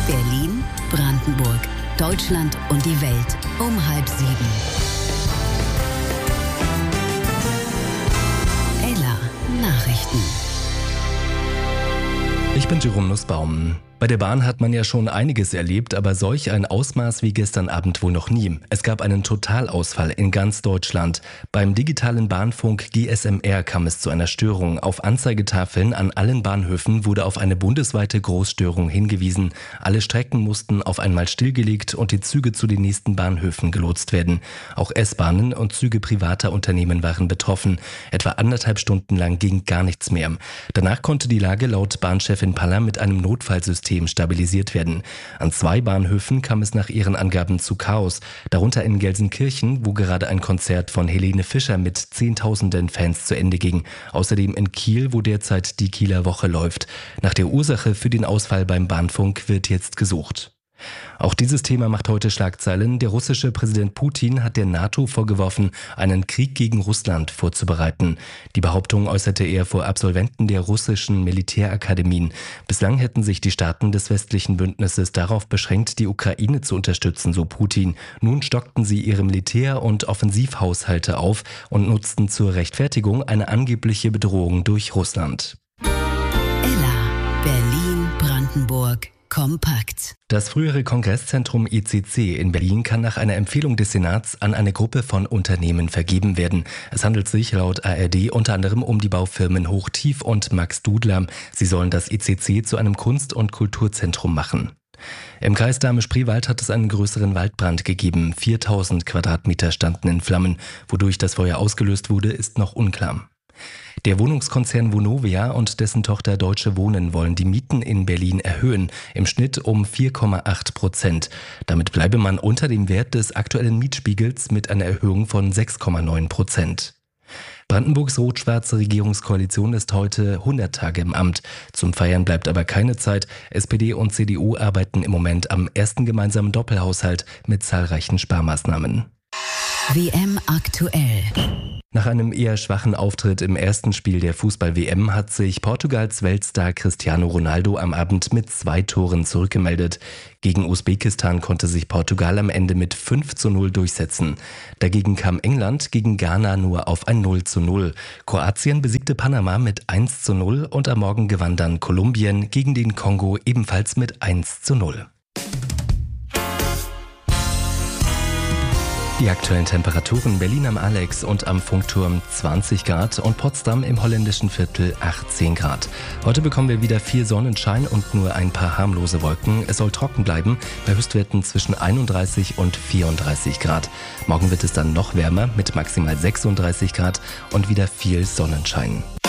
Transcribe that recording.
Berlin, Brandenburg, Deutschland und die Welt um 6:30. Ella Nachrichten. Ich bin Jerome Nussbaum. Bei der Bahn hat man ja schon einiges erlebt, aber solch ein Ausmaß wie gestern Abend wohl noch nie. Es gab einen Totalausfall in ganz Deutschland. Beim digitalen Bahnfunk GSMR kam es zu einer Störung. Auf Anzeigetafeln an allen Bahnhöfen wurde auf eine bundesweite Großstörung hingewiesen. Alle Strecken mussten auf einmal stillgelegt und die Züge zu den nächsten Bahnhöfen gelotst werden. Auch S-Bahnen und Züge privater Unternehmen waren betroffen. Etwa 1,5 Stunden lang ging gar nichts mehr. Danach konnte die Lage laut Bahnchefin Paller mit einem Notfallsystem stabilisiert werden. An 2 Bahnhöfen kam es nach ihren Angaben zu Chaos, darunter in Gelsenkirchen, wo gerade ein Konzert von Helene Fischer mit Zehntausenden Fans zu Ende ging. Außerdem in Kiel, wo derzeit die Kieler Woche läuft. Nach der Ursache für den Ausfall beim Bahnfunk wird jetzt gesucht. Auch dieses Thema macht heute Schlagzeilen. Der russische Präsident Putin hat der NATO vorgeworfen, einen Krieg gegen Russland vorzubereiten. Die Behauptung äußerte er vor Absolventen der russischen Militärakademien. Bislang hätten sich die Staaten des westlichen Bündnisses darauf beschränkt, die Ukraine zu unterstützen, so Putin. Nun stockten sie ihre Militär- und Offensivhaushalte auf und nutzten zur Rechtfertigung eine angebliche Bedrohung durch Russland. Ella, Berlin, Brandenburg. Kompakt. Das frühere Kongresszentrum ICC in Berlin kann nach einer Empfehlung des Senats an eine Gruppe von Unternehmen vergeben werden. Es handelt sich laut ARD unter anderem um die Baufirmen Hochtief und Max Dudler. Sie sollen das ICC zu einem Kunst- und Kulturzentrum machen. Im Kreis Dahme-Spreewald hat es einen größeren Waldbrand gegeben. 4000 Quadratmeter standen in Flammen. Wodurch das Feuer ausgelöst wurde, ist noch unklar. Der Wohnungskonzern Vonovia und dessen Tochter Deutsche Wohnen wollen die Mieten in Berlin erhöhen, im Schnitt um 4,8%. Damit bleibe man unter dem Wert des aktuellen Mietspiegels mit einer Erhöhung von 6,9%. Brandenburgs rot-schwarze Regierungskoalition ist heute 100 Tage im Amt. Zum Feiern bleibt aber keine Zeit. SPD und CDU arbeiten im Moment am ersten gemeinsamen Doppelhaushalt mit zahlreichen Sparmaßnahmen. WM aktuell. Nach einem eher schwachen Auftritt im ersten Spiel der Fußball-WM hat sich Portugals Weltstar Cristiano Ronaldo am Abend mit 2 Toren zurückgemeldet. Gegen Usbekistan konnte sich Portugal am Ende mit 5:0 durchsetzen. Dagegen kam England gegen Ghana nur auf ein 0:0. Kroatien besiegte Panama mit 1:0 und am Morgen gewann dann Kolumbien gegen den Kongo ebenfalls mit 1:0. Die aktuellen Temperaturen: Berlin am Alex und am Funkturm 20 Grad und Potsdam im holländischen Viertel 18 Grad. Heute bekommen wir wieder viel Sonnenschein und nur ein paar harmlose Wolken. Es soll trocken bleiben, bei Höchstwerten zwischen 31 und 34 Grad. Morgen wird es dann noch wärmer mit maximal 36 Grad und wieder viel Sonnenschein.